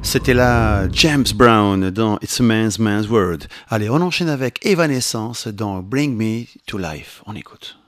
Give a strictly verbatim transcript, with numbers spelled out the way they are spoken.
C'était là James Brown dans It's a Man's Man's World. Allez, on enchaîne avec Evanescence dans Bring Me to Life. On écoute.